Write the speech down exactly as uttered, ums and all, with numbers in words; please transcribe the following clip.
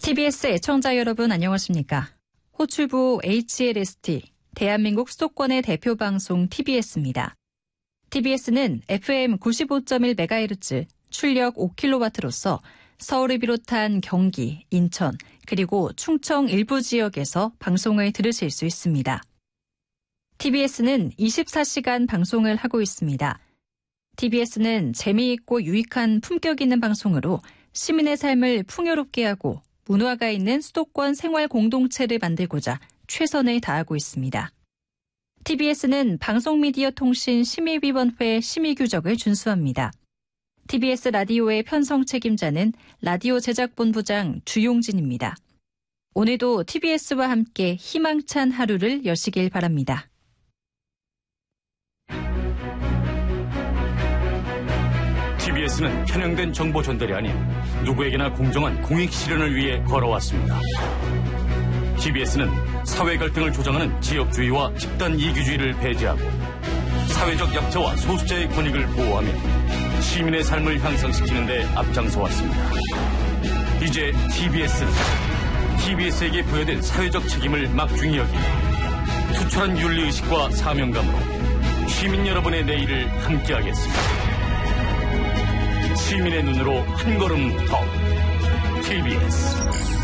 티비에스 애청자 여러분 안녕하십니까? 호출부 에이치엘에스티, 대한민국 수도권의 대표 방송 티비에스입니다. 티비에스는 에프엠 구십오 점 일 메가헤르츠, 출력 오 킬로와트로서 서울을 비롯한 경기, 인천, 그리고 충청 일부 지역에서 방송을 들으실 수 있습니다. 티비에스는 이십사 시간 방송을 하고 있습니다. 티비에스는 재미있고 유익한 품격 있는 방송으로 시민의 삶을 풍요롭게 하고 문화가 있는 수도권 생활 공동체를 만들고자 최선을 다하고 있습니다. 티비에스는 방송미디어통신심의위원회 심의규정을 준수합니다. 티비에스 라디오의 편성 책임자는 라디오 제작본부장 주용진입니다. 오늘도 티비에스와 함께 희망찬 하루를 여시길 바랍니다. 티비에스는 편향된 정보 전달이 아닌 누구에게나 공정한 공익 실현을 위해 걸어왔습니다. 티비에스는 사회 갈등을 조장하는 지역주의와 집단 이기주의를 배제하고 사회적 약자와 소수자의 권익을 보호하며 시민의 삶을 향상시키는 데 앞장서 왔습니다. 이제 티비에스는 티비에스에게 부여된 사회적 책임을 막중히 여기며 투철한 윤리의식과 사명감으로 시민 여러분의 내일을 함께하겠습니다. 시민의 눈으로 한 걸음 더 티비에스